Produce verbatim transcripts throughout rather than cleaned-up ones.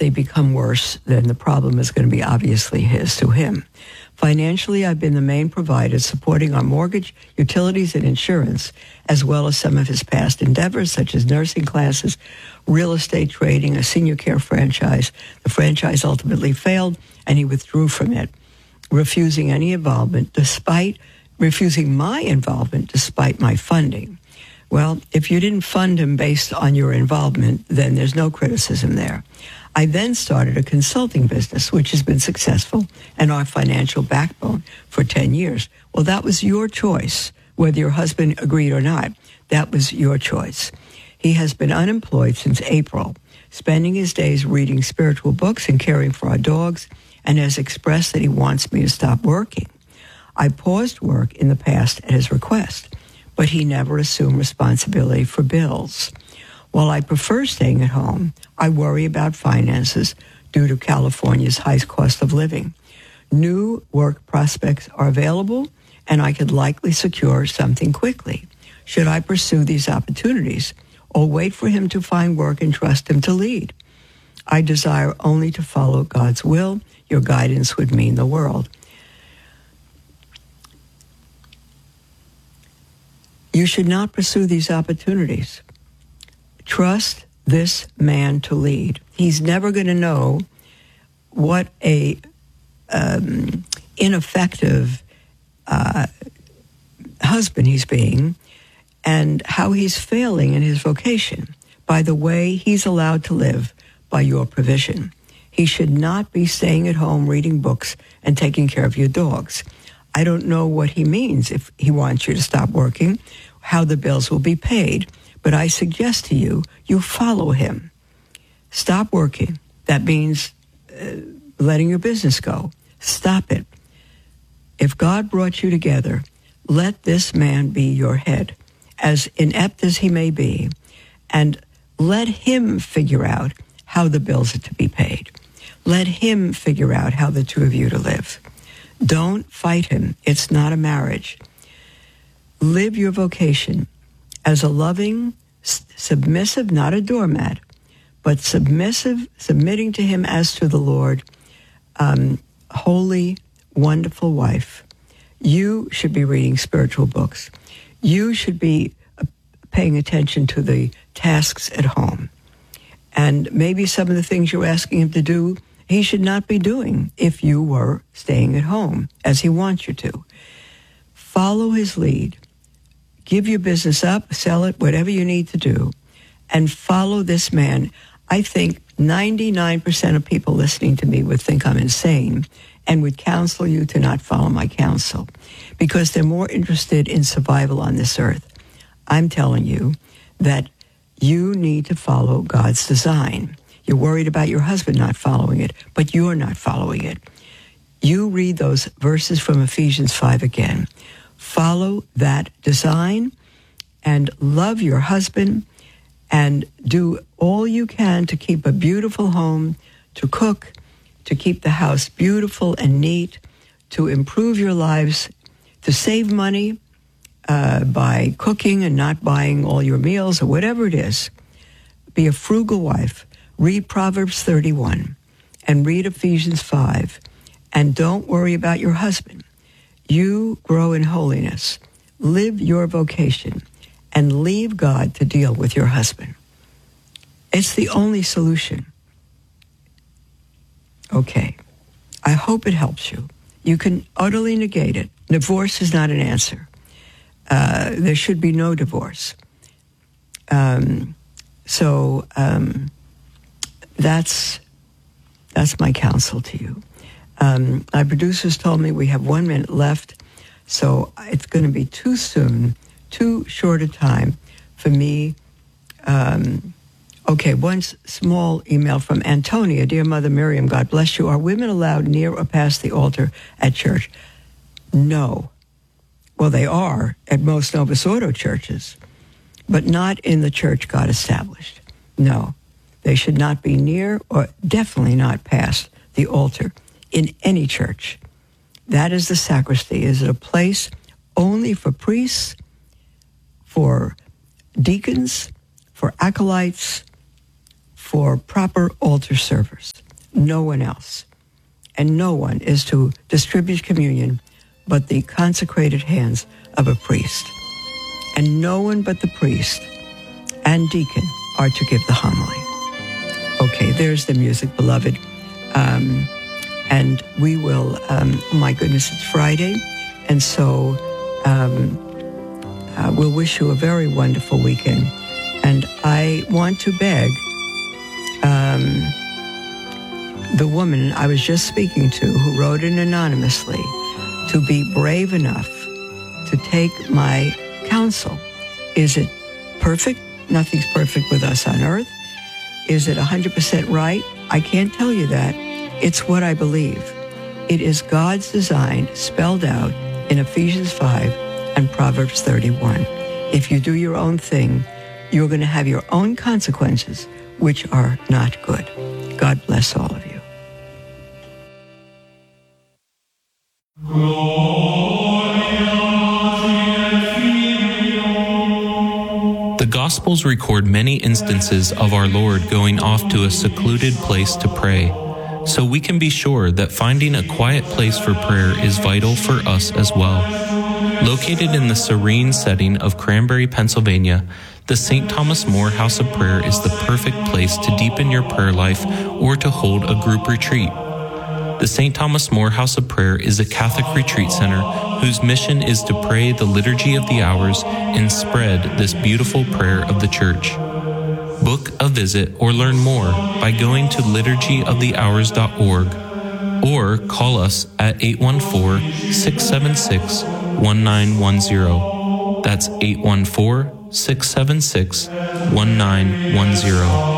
they become worse, then the problem is going to be obviously his to him. Financially, I've been the main provider, supporting our mortgage, utilities, and insurance, as well as some of his past endeavors, such as nursing classes, real estate trading, a senior care franchise. The franchise ultimately failed, and he withdrew from it, refusing any involvement, despite refusing my involvement, despite my funding. Well, if you didn't fund him based on your involvement, then there's no criticism there. I then started a consulting business, which has been successful and our financial backbone for ten years. Well, that was your choice, whether your husband agreed or not. That was your choice. He has been unemployed since April, spending his days reading spiritual books and caring for our dogs, and has expressed that he wants me to stop working. I paused work in the past at his request, but he never assumed responsibility for bills. While I prefer staying at home, I worry about finances due to California's high cost of living. New work prospects are available, and I could likely secure something quickly. Should I pursue these opportunities, or wait for him to find work and trust him to lead? I desire only to follow God's will. Your guidance would mean the world. You should not pursue these opportunities. Trust this man to lead. He's never going to know what a um, ineffective uh, husband he's being and how he's failing in his vocation by the way he's allowed to live by your provision. He should not be staying at home reading books and taking care of your dogs. I don't know what he means if he wants you to stop working, how the bills will be paid. But I suggest to you, you follow him. Stop working. That means uh, letting your business go. Stop it. If God brought you together, let this man be your head, as inept as he may be, and let him figure out how the bills are to be paid. Let him figure out how the two of you to live. Don't fight him. It's not a marriage. Live your vocation as a loving, submissive, not a doormat, but submissive, submitting to him as to the Lord, um, holy, wonderful wife. You should be reading spiritual books. You should be uh, paying attention to the tasks at home. And maybe some of the things you're asking him to do, he should not be doing if you were staying at home, as he wants you to. Follow his lead. Give your business up, sell it, whatever you need to do, and follow this man. I think ninety-nine percent of people listening to me would think I'm insane and would counsel you to not follow my counsel because they're more interested in survival on this earth. I'm telling you that you need to follow God's design. You're worried about your husband not following it, but you're not following it. You read those verses from Ephesians five again. Follow that design and love your husband and do all you can to keep a beautiful home, to cook, to keep the house beautiful and neat, to improve your lives, to save money uh, by cooking and not buying all your meals or whatever it is. Be a frugal wife. Read Proverbs thirty-one and read Ephesians five. And don't worry about your husband. You grow in holiness, live your vocation, and leave God to deal with your husband. It's the only solution. Okay, I hope it helps you. You can utterly negate it. Divorce is not an answer. Uh, there should be no divorce. Um, so um, that's that's my counsel to you. Um, my producers told me we have one minute left, so it's going to be too soon, too short a time for me. Um, okay, one s- small email from Antonia. Dear Mother Miriam, God bless you. Are women allowed near or past the altar at church? No. Well, they are at most Novus Ordo churches, but not in the church God established. No, they should not be near or definitely not past the altar in any church. That is the sacristy. Is it a place only for priests, for deacons, for acolytes, for proper altar servers? no one else. And no one is to distribute communion but the consecrated hands of a priest. And no one but the priest and deacon are to give the homily. Okay, there's the music, beloved. Um, and we will, um, oh my goodness, it's Friday. And so um, uh, we'll wish you a very wonderful weekend. And I want to beg um, the woman I was just speaking to who wrote in anonymously to be brave enough to take my counsel. Is it perfect? Nothing's perfect with us on earth. Is it one hundred percent right? I can't tell you that. It's what I believe. It is God's design spelled out in Ephesians five and Proverbs thirty-one. If you do your own thing, you're going to have your own consequences, which are not good. God bless all of you. The Gospels record many instances of our Lord going off to a secluded place to pray, so we can be sure that finding a quiet place for prayer is vital for us as well. Located in the serene setting of Cranberry, Pennsylvania, the Saint Thomas More House of Prayer is the perfect place to deepen your prayer life or to hold a group retreat. The Saint Thomas More House of Prayer is a Catholic retreat center whose mission is to pray the Liturgy of the Hours and spread this beautiful prayer of the Church. Book a visit or learn more by going to liturgy of the hours dot org or call us at eight one four, six seven six, one nine one zero. That's eight one four, six seven six, one nine one zero.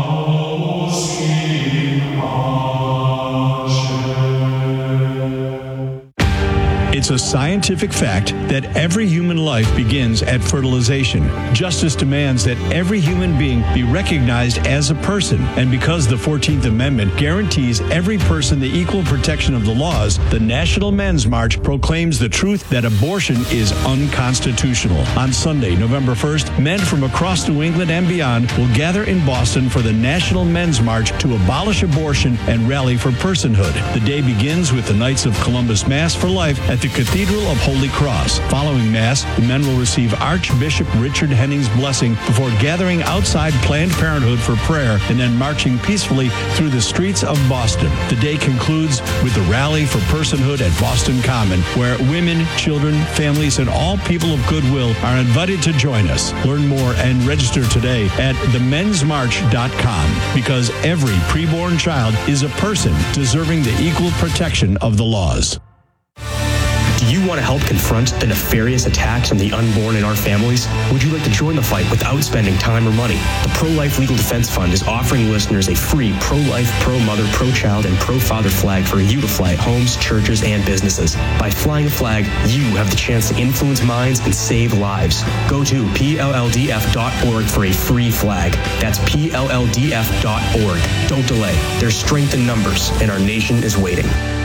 It's a scientific fact that every human life begins at fertilization. Justice demands that every human being be recognized as a person, and because the fourteenth Amendment guarantees every person the equal protection of the laws, the National Men's March proclaims the truth that abortion is unconstitutional. On Sunday, November first, men from across New England and beyond will gather in Boston for the National Men's March to abolish abortion and rally for personhood. The day begins with the Knights of Columbus Mass for Life at the Cathedral of Holy Cross. Following Mass, the men will receive Archbishop Richard Henning's blessing before gathering outside Planned Parenthood for prayer and then marching peacefully through the streets of Boston. The day concludes with the Rally for Personhood at Boston Common, where women, children, families, and all people of goodwill are invited to join us. Learn more and register today at the mens march dot com, because every preborn child is a person deserving the equal protection of the laws. Do you want to help confront the nefarious attacks on the unborn in our families? Would you like to join the fight without spending time or money? The Pro-Life Legal Defense Fund is offering listeners a free pro-life, pro-mother, pro-child, and pro-father flag for you to fly at homes, churches, and businesses. By flying a flag, you have the chance to influence minds and save lives. Go to P L L D F dot org for a free flag. That's P L L D F dot org. Don't delay. There's strength in numbers, and our nation is waiting.